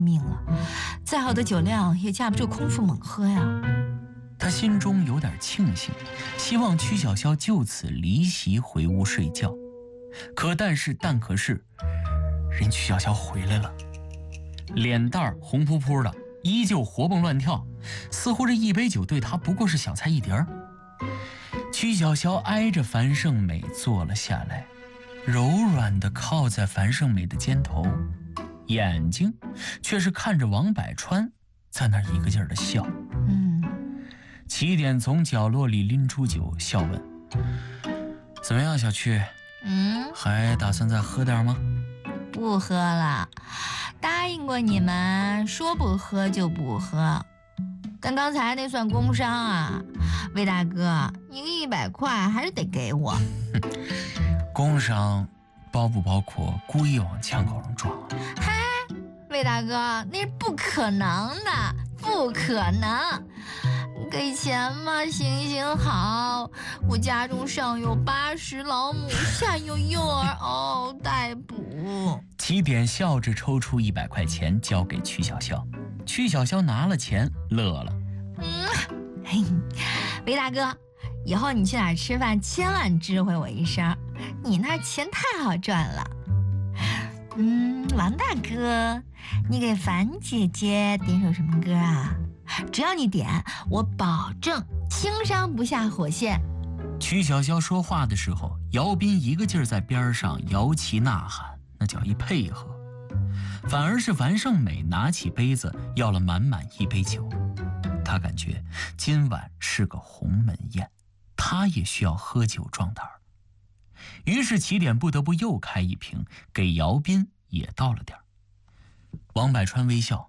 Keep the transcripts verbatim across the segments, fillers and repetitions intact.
命了，再好的酒量也架不住空腹猛喝呀。 他心中有点庆幸，希望曲筱绡就此离席回屋睡觉。可但是但可是，人曲筱绡回来了，脸蛋儿红扑扑的，依旧活蹦乱跳，似乎这一杯酒对他不过是小菜一碟儿。曲筱绡挨着樊胜美坐了下来，柔软地靠在樊胜美的肩头，眼睛却是看着王百川，在那儿一个劲儿的笑。 嗯， 起点从角落里拎出酒，笑问：“怎么样，小曲？ 嗯， 还打算再喝点吗？”“ 不喝了，答应过你们，说不喝就不喝。但刚才那算工伤啊，魏大哥，你个一百块还是得给我。”“ 工伤包不包括故意往枪口上撞啊？”“ 嗨，魏大哥，那是不可能的，不可能。给钱嘛，行行好。我家中上有八十老母，下有幼儿嗷待哺。” 起点笑着抽出一百块钱交给曲筱绡，曲筱绡拿了钱乐了。 嗯，嘿，魏大哥，以后你去哪儿吃饭，千万知会我一声，你那钱太好赚了。嗯，王大哥，你给樊姐姐点首什么歌啊？只要你点，我保证轻伤不下火线。 曲筱绡说话的时候，姚斌一个劲儿在边上摇旗呐喊，那叫一配合。反而是樊胜美拿起杯子要了满满一杯酒，他感觉今晚是个鸿门宴，他也需要喝酒壮胆儿。于是起点不得不又开一瓶，给姚斌也倒了点儿。王百川微笑：“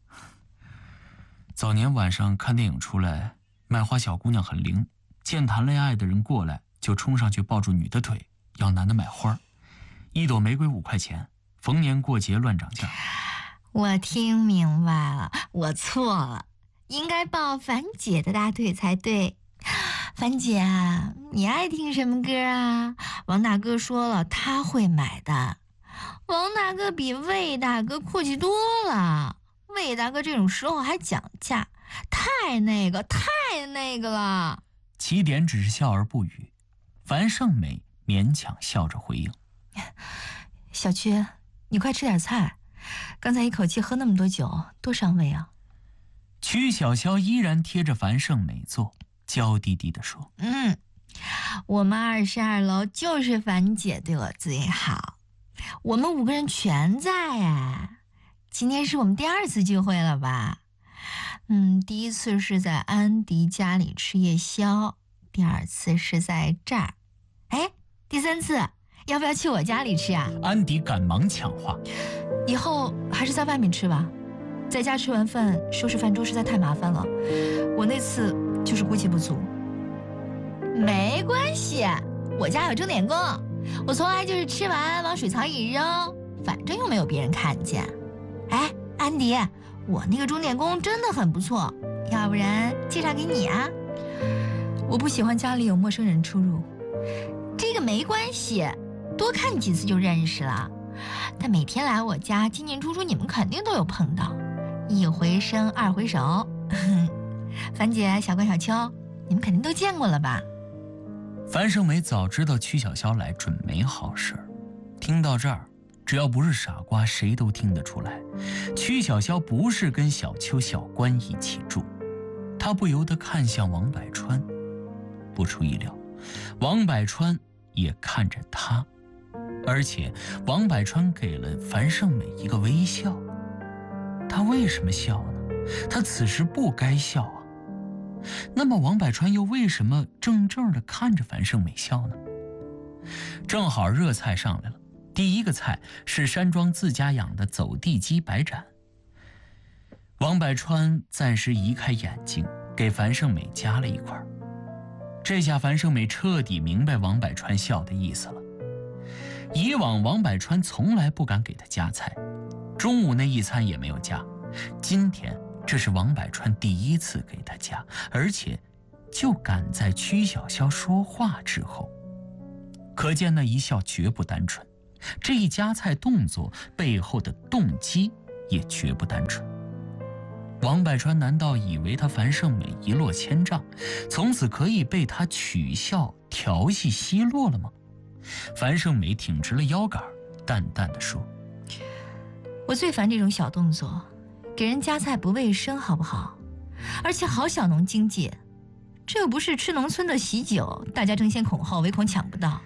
早年晚上看电影出来，卖花小姑娘很灵，见谈恋爱的人过来就冲上去抱住女的腿，要男的买花，一朵玫瑰五块钱，逢年过节乱涨价。”“ 我听明白了，我错了，应该抱樊姐的大腿才对。樊姐，你爱听什么歌啊？王大哥说了，他会买的。王大哥比魏大哥阔气多了，魏大哥这种时候还讲价，太那个太那个了。” 起点只是笑而不语，樊胜美勉强笑着回应：“ 小曲，你快吃点菜，刚才一口气喝那么多酒，多伤胃啊。” 曲筱绡依然贴着樊胜美坐，娇滴滴地说：“ 嗯，我们二十二楼就是樊姐对我最好，我们五个人全在哎。今天是我们第二次聚会了吧？嗯，第一次是在安迪家里吃夜宵，第二次是在这儿，哎，第三次要不要去我家里吃啊？” 安迪赶忙抢话：“ 以后还是在外面吃吧，在家吃完饭收拾饭桌实在太麻烦了，我那次就是骨气不足。”“没关系，我家有钟点工，我从来就是吃完往水槽一扔，反正又没有别人看见。哎，安迪，我那个钟点工真的很不错，要不然介绍给你啊？”“我不喜欢家里有陌生人出入。”“这个没关系，多看几次就认识了。他每天来我家进进出出，你们肯定都有碰到，一回生二回熟。樊姐、小关、小秋，你们肯定都见过了吧？” 樊胜美早知道曲筱绡来准没好事儿，听到这儿，只要不是傻瓜，谁都听得出来，曲筱绡不是跟小秋、小关一起住。他不由得看向王百川，不出意料，王百川也看着他，而且王百川给了樊胜美一个微笑。他为什么笑呢？他此时不该笑啊。那么王百川又为什么怔怔地看着樊胜美笑呢？正好热菜上来了，第一个菜是山庄自家养的走地鸡白斩。王百川暂时移开眼睛，给樊胜美夹了一块。这下樊胜美彻底明白王百川笑的意思了。以往王百川从来不敢给他夹菜，中午那一餐也没有夹，今天这是王百川第一次给他夹，而且就赶在曲筱绡说话之后。可见那一笑绝不单纯，这一夹菜动作背后的动机也绝不单纯。王百川难道以为他樊胜美一落千丈，从此可以被他取笑调戏奚落了吗？樊胜美挺直了腰杆，淡淡地说： 我最烦这种小动作，给人夹菜不卫生好不好？而且好小农经济，这又不是吃农村的喜酒，大家争先恐后，唯恐抢不到。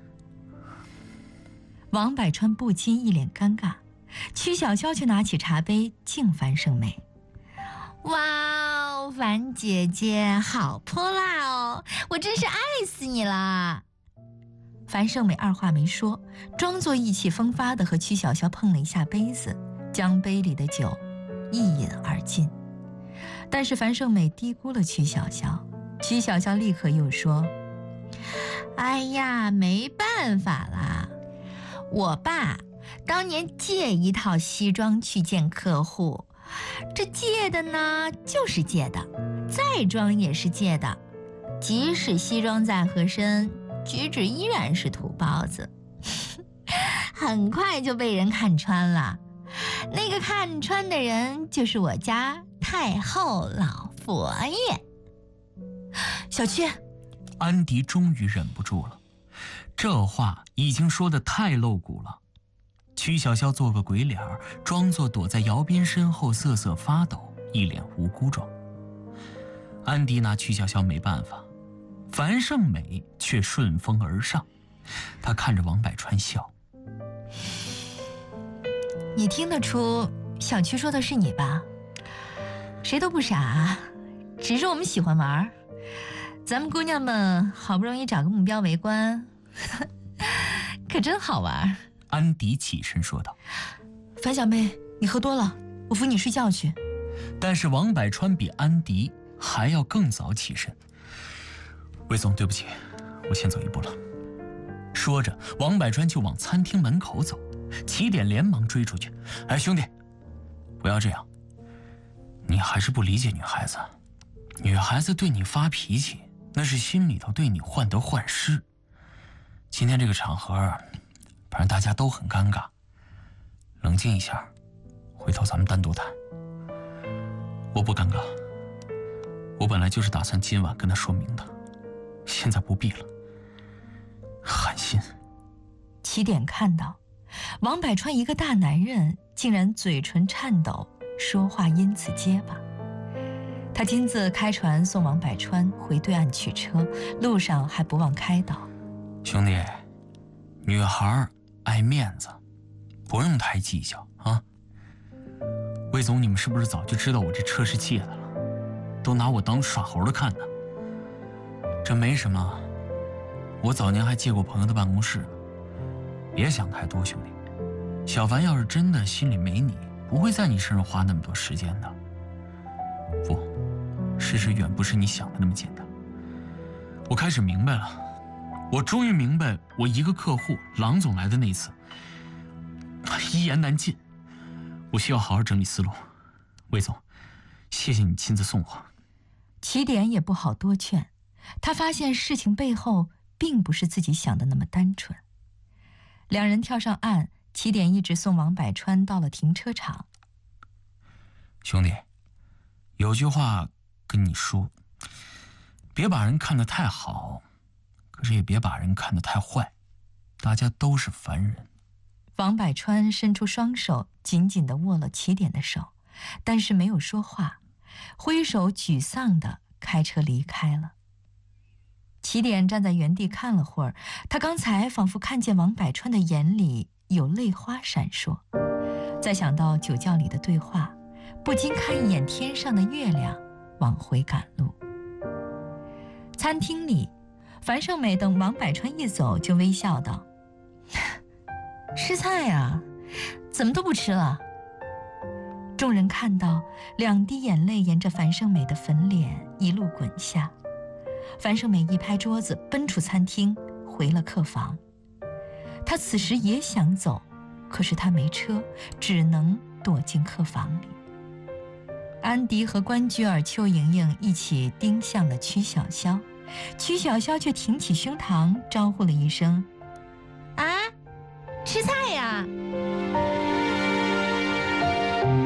王百川不禁一脸尴尬，曲筱绡却拿起茶杯敬樊胜美。哇哦，樊姐姐好泼辣哦，我真是爱死你了。樊胜美二话没说，装作意气风发地和曲筱绡碰了一下杯子，将杯里的酒一饮而尽。但是樊胜美低估了曲筱绡，曲筱绡立刻又说：哎呀，没办法啦，我爸当年借一套西装去见客户，这借的呢就是借的，再装也是借的，即使西装再合身，举止依然是土包子。很快就被人看穿了，那个看穿的人就是我家太后老佛爷。小七， 安迪终于忍不住了，这话已经说得太露骨了。曲筱绡做个鬼脸，装作躲在姚斌身后瑟瑟发抖，一脸无辜状。安迪拿曲筱绡没办法，樊胜美却顺风而上，她看着王百川笑： 你听得出小曲说的是你吧？谁都不傻，只是我们喜欢玩。咱们姑娘们好不容易找个目标围观，可真好玩。 安迪起身说道： 樊小妹，你喝多了，我扶你睡觉去。 但是王百川比安迪还要更早起身。魏总，对不起，我先走一步了。说着，王百川就往餐厅门口走，起点连忙追出去：哎，兄弟，不要这样，你还是不理解女孩子。女孩子对你发脾气，那是心里头对你患得患失。今天这个场合，不然大家都很尴尬。冷静一下，回头咱们单独谈。我不尴尬，我本来就是打算今晚跟他说明的，现在不必了。寒心。 起点看到王百川一个大男人竟然嘴唇颤抖，说话因此结巴。他亲自开船送王百川回对岸取车，路上还不忘开导： 兄弟，女孩爱面子，不用太计较啊。魏总，你们是不是早就知道我这车是借的了？都拿我当耍猴的看呢？这没什么，我早年还借过朋友的办公室呢。别想太多，兄弟。小樊要是真的心里没你，不会在你身上花那么多时间的。不，事实远不是你想的那么简单。我开始明白了，我终于明白，我一个客户郎总来的那次，一言难尽。我需要好好整理思路。魏总，谢谢你亲自送我。 起点也不好多劝，他发现事情背后并不是自己想的那么单纯。两人跳上岸，起点一直送王百川到了停车场。 兄弟，有句话跟你说，别把人看得太好，可是也别把人看得太坏，大家都是凡人。 王百川伸出双手，紧紧地握了起点的手，但是没有说话，挥手沮丧地开车离开了。起点站在原地看了会儿，他刚才仿佛看见王百川的眼里有泪花闪烁，再想到酒窖里的对话，不禁看一眼天上的月亮，往回赶路。餐厅里，樊胜美等王百川一走，就微笑道：吃菜呀，怎么都不吃了？众人看到两滴眼泪沿着樊胜美的粉脸一路滚下，樊胜美一拍桌子，奔出餐厅，回了客房。她此时也想走，可是她没车，只能躲进客房里。安迪和关雎尔、邱莹莹一起盯向了曲筱绡，曲筱绡却挺起胸膛，招呼了一声：啊，吃菜呀！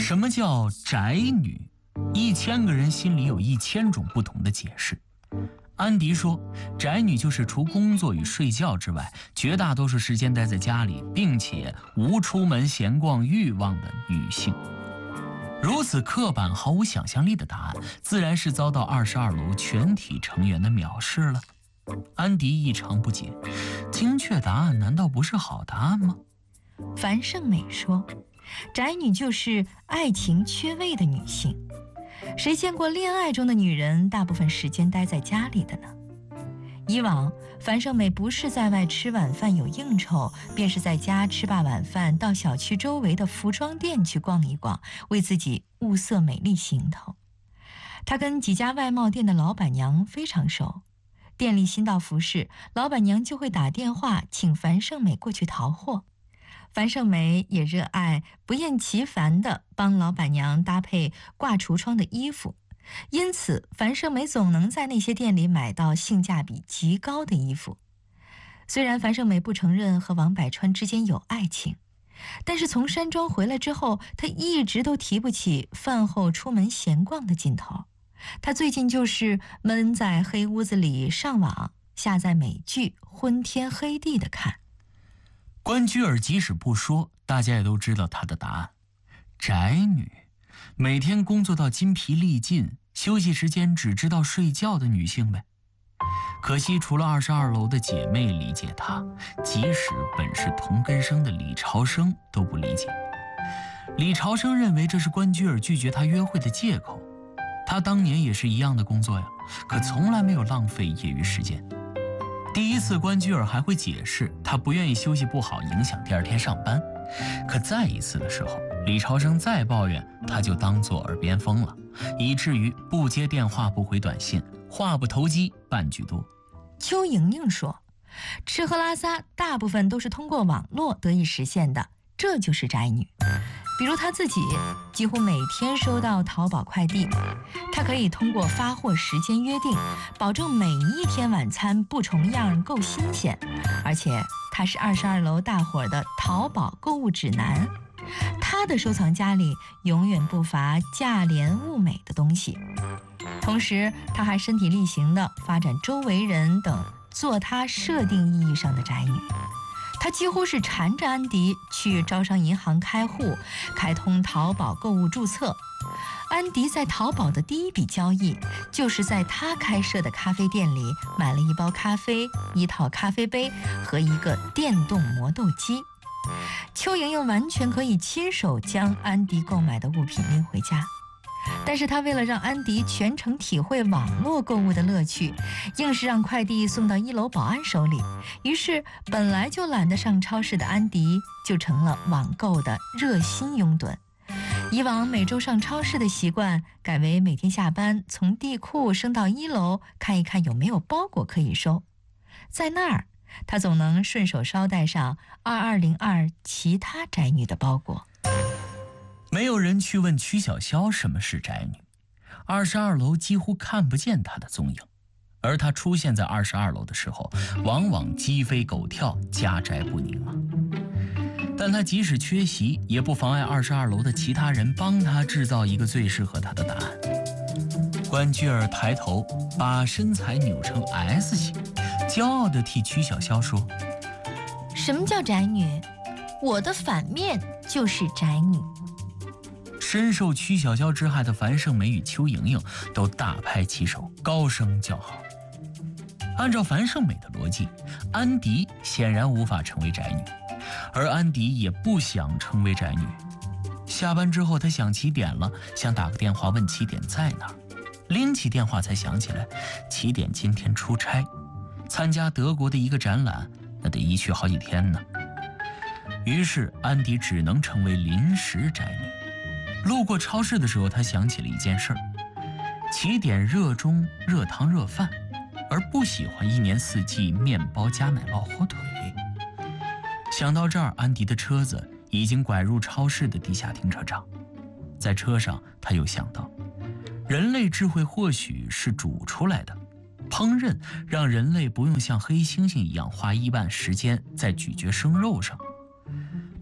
什么叫宅女？一千个人心里有一千种不同的解释。安迪说，宅女就是除工作与睡觉之外，绝大多数时间待在家里，并且无出门闲逛欲望的女性。如此刻板、毫无想象力的答案，自然是遭到二十二楼全体成员的藐视了。安迪异常不解，精确答案难道不是好答案吗？ 樊胜美说，宅女就是爱情缺位的女性。谁见过恋爱中的女人大部分时间待在家里的呢？以往樊胜美不是在外吃晚饭有应酬，便是在家吃罢晚饭到小区周围的服装店去逛一逛，为自己物色美丽行头。她跟几家外贸店的老板娘非常熟，店里新到服饰，老板娘就会打电话请樊胜美过去淘货。樊胜美也热爱不厌其烦地帮老板娘搭配挂橱窗的衣服，因此樊胜美总能在那些店里买到性价比极高的衣服。虽然樊胜美不承认和王百川之间有爱情，但是从山庄回来之后，她一直都提不起饭后出门闲逛的劲头。她最近就是闷在黑屋子里上网，下载美剧，昏天黑地的看。 关雎尔即使不说，大家也都知道他的答案。宅女，每天工作到筋疲力尽，休息时间只知道睡觉的女性呗。可惜除了二十二楼的姐妹理解她，即使本是同根生的李朝生都不理解。李朝生认为这是关雎尔拒绝他约会的借口。他当年也是一样的工作呀，可从来没有浪费业余时间。第一次关雎尔还会解释他不愿意休息不好，影响第二天上班。可再一次的时候，李朝生再抱怨，他就当作耳边风了，以至于不接电话不回短信，话不投机半句多。 邱莹莹说，吃喝拉撒大部分都是通过网络得以实现的，这就是宅女。比如她自己几乎每天收到淘宝快递，她可以通过发货时间约定，保证每一天晚餐不重样够新鲜，而且她是二十二楼大伙的淘宝购物指南。她的收藏夹里永远不乏价廉物美的东西。同时她还身体力行地发展周为人等做她设定意义上的宅女。他几乎是缠着安迪去招商银行开户，开通淘宝购物注册。安迪在淘宝的第一笔交易，就是在他开设的咖啡店里买了一包咖啡、一套咖啡杯和一个电动磨豆机。邱莹莹完全可以亲手将安迪购买的物品拎回家。但是他为了让安迪全程体会网络购物的乐趣，硬是让快递送到一楼保安手里。于是本来就懒得上超市的安迪就成了网购的热心拥趸。以往每周上超市的习惯改为每天下班从地库升到一楼看一看有没有包裹可以收。在那儿他总能顺手捎带上二二零二其他宅女的包裹。 没有人去问曲筱绡什么是宅女，二十二楼几乎看不见她的踪影，而她出现在二十二楼的时候，往往鸡飞狗跳，家宅不宁啊。但她即使缺席，也不妨碍二十二楼的其他人帮她制造一个最适合她的答案。关雎尔抬头，把身材扭成 S 型，骄傲地替曲筱绡说：“ 什么叫宅女？我的反面就是宅女。” 深受曲筱绡之害的樊胜美与邱莹莹都大拍其手，高声叫好。按照樊胜美的逻辑，安迪显然无法成为宅女，而安迪也不想成为宅女。下班之后，他想起点了，想打个电话问起点在哪儿，拎起电话才想起来，起点今天出差，参加德国的一个展览，那得一去好几天呢。于是安迪只能成为临时宅女。路过超市的时候，他想起了一件事儿：起点热衷热汤热饭，而不喜欢一年四季面包加奶酪火腿。想到这儿，安迪的车子已经拐入超市的地下停车场。在车上，他又想到，人类智慧或许是煮出来的，烹饪让人类不用像黑猩猩一样花一半时间在咀嚼生肉上。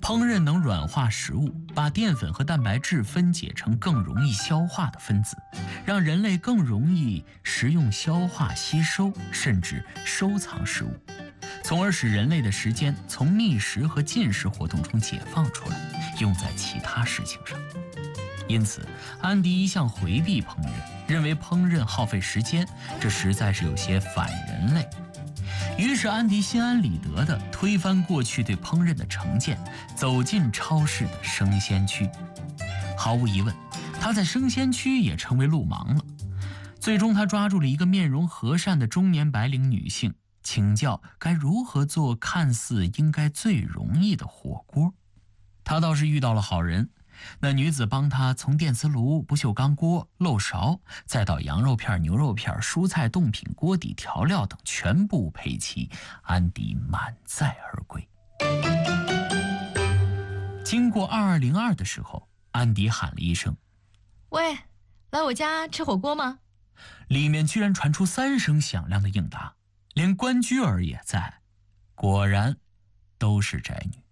烹饪能软化食物，把淀粉和蛋白质分解成更容易消化的分子，让人类更容易食用、消化、吸收，甚至收藏食物，从而使人类的时间从觅食和进食活动中解放出来，用在其他事情上。因此，安迪一向回避烹饪，认为烹饪耗费时间，这实在是有些反人类。于是，安迪心安理得地推翻过去对烹饪的成见，走进超市的生鲜区。毫无疑问，他在生鲜区也成为路盲了。最终，他抓住了一个面容和善的中年白领女性，请教该如何做看似应该最容易的火锅。他倒是遇到了好人。那女子帮他从电磁炉、不锈钢锅、漏勺，再到羊肉片、牛肉片、蔬菜冻品、锅底调料等全部配齐，安迪满载而归。经过二二零二的时候，安迪喊了一声：“ 喂，来我家吃火锅吗？” 里面居然传出三声响亮的应答，连关雎儿也在。果然，都是宅女。